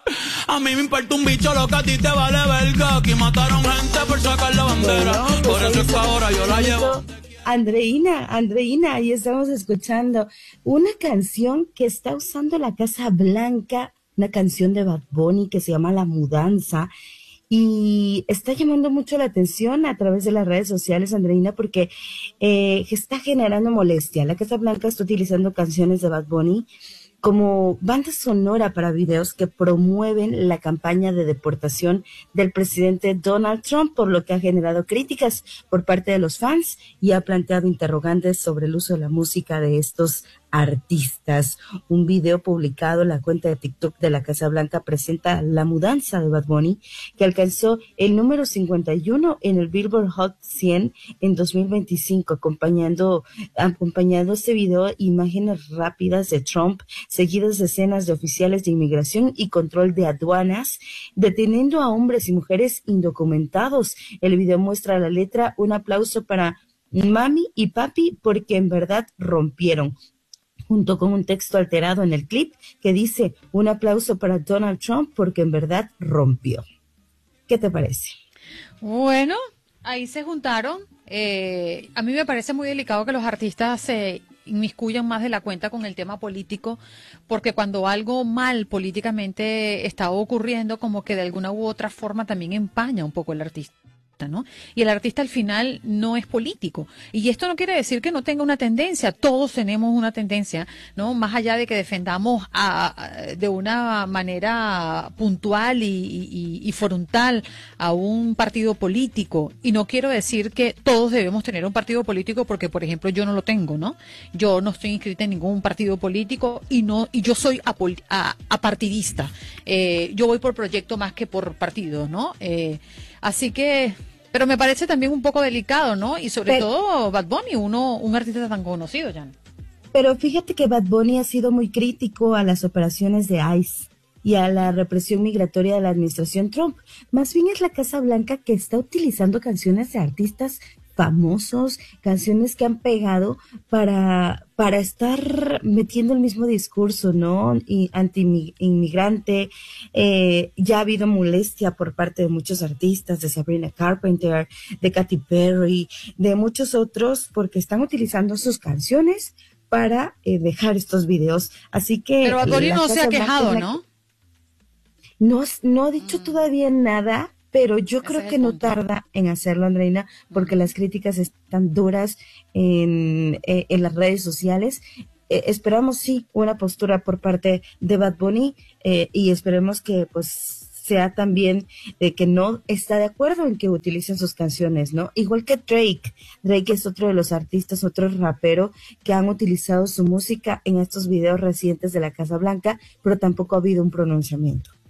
A mí me importa un bicho lo que a ti te vale verga. Aquí mataron gente por sacar la bandera. Bueno, pues por eso es que ahora yo la llevo. Andreina, ahí estamos escuchando una canción que está usando la Casa Blanca, una canción de Bad Bunny que se llama La Mudanza. Y está llamando mucho la atención a través de las redes sociales, Andreina, porque está generando molestia. La Casa Blanca está utilizando canciones de Bad Bunny como banda sonora para videos que promueven la campaña de deportación del presidente Donald Trump, por lo que ha generado críticas por parte de los fans y ha planteado interrogantes sobre el uso de la música de estos artistas. Un video publicado en la cuenta de TikTok de la Casa Blanca presenta La Mudanza de Bad Bunny, que alcanzó el número 51 en el Billboard Hot 100 en 2025, acompañando este video imágenes rápidas de Trump, seguidas de escenas de oficiales de inmigración y control de aduanas, deteniendo a hombres y mujeres indocumentados. El video muestra la letra Un aplauso para mami y papi porque en verdad rompieron, junto con un texto alterado en el clip que dice un aplauso para Donald Trump porque en verdad rompió. ¿Qué te parece? Bueno, ahí se juntaron. A mí me parece muy delicado que los artistas se inmiscuyan más de la cuenta con el tema político, porque cuando algo mal políticamente está ocurriendo, como que de alguna u otra forma también empaña un poco el artista, ¿no? Y el artista al final no es político. Y esto no quiere decir que no tenga una tendencia. Todos tenemos una tendencia, ¿no? Más allá de que defendamos de una manera puntual y frontal a un partido político. Y no quiero decir que todos debemos tener un partido político porque, por ejemplo, yo no lo tengo, ¿no? Yo no estoy inscrita en ningún partido político y yo soy apartidista. Yo voy por proyecto más que por partido, ¿no? Así que, pero me parece también un poco delicado, ¿no? Y sobre todo Bad Bunny, un artista tan conocido, Jan. Pero fíjate que Bad Bunny ha sido muy crítico a las operaciones de ICE y a la represión migratoria de la administración Trump. Más bien es la Casa Blanca que está utilizando canciones de artistas famosos, canciones que han pegado para estar metiendo el mismo discurso, ¿no? Y anti-inmigrante. Ya ha habido molestia por parte de muchos artistas, de Sabrina Carpenter, de Katy Perry, de muchos otros, porque están utilizando sus canciones para dejar estos videos. Así que... Pero Bad Bunny no se ha quejado, ¿no? No ha dicho todavía nada, pero yo creo que no tarda en hacerlo, Andreina, porque las críticas están duras en las redes sociales. Esperamos, sí, una postura por parte de Bad Bunny y esperemos que, pues, sea también que no está de acuerdo en que utilicen sus canciones, ¿no? Igual que Drake. Drake es otro de los artistas, otro rapero que han utilizado su música en estos videos recientes de la Casa Blanca, pero tampoco ha habido un pronunciamiento.